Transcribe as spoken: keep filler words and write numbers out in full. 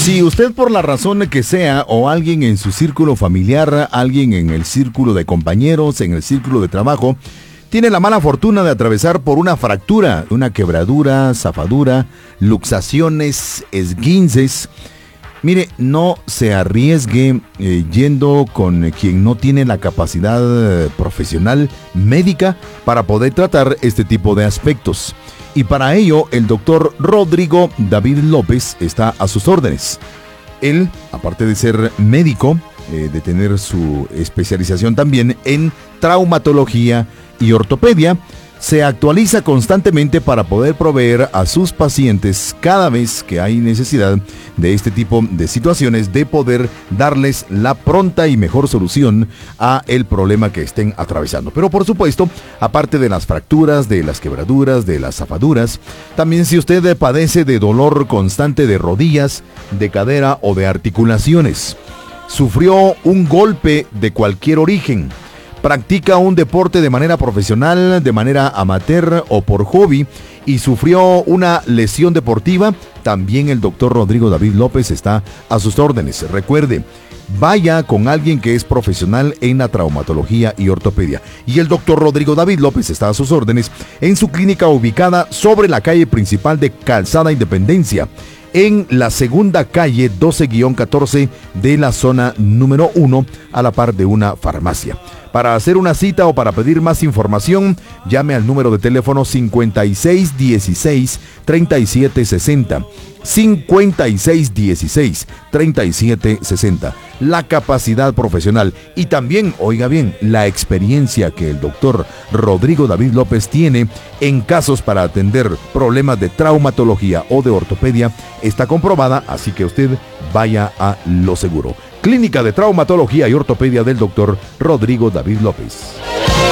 Si usted por la razón que sea o alguien en su círculo familiar, alguien en el círculo de compañeros, en el círculo de trabajo, tiene la mala fortuna de atravesar por una fractura, una quebradura, zafadura, luxaciones, esguinces, mire, no se arriesgue eh, yendo con quien no tiene la capacidad eh, profesional médica para poder tratar este tipo de aspectos. Y para ello, el doctor Rodrigo David López está a sus órdenes. Él, aparte de ser médico, eh, de tener su especialización también en traumatología y ortopedia, se actualiza constantemente para poder proveer a sus pacientes cada vez que hay necesidad de este tipo de situaciones, de poder darles la pronta y mejor solución a el problema que estén atravesando. Pero por supuesto, aparte de las fracturas, de las quebraduras, de las zafaduras, también si usted padece de dolor constante de rodillas, de cadera o de articulaciones, sufrió un golpe de cualquier origen, practica un deporte de manera profesional, de manera amateur o por hobby y sufrió una lesión deportiva, también el doctor Rodrigo David López está a sus órdenes. Recuerde, vaya con alguien que es profesional en la traumatología y ortopedia. Y el doctor Rodrigo David López está a sus órdenes en su clínica ubicada sobre la calle principal de Calzada Independencia, en la segunda calle doce catorce de la zona número uno, a la par de una farmacia. Para hacer una cita o para pedir más información, llame al número de teléfono cincuenta y seis dieciséis treinta y siete sesenta. cincuenta y seis dieciséis treinta y siete sesenta. La capacidad profesional y también, oiga bien, la experiencia que el doctor Rodrigo David López tiene en casos para atender problemas de traumatología o de ortopedia está comprobada, así que usted vaya a lo seguro. Clínica de Traumatología y Ortopedia del doctor Rodrigo David López.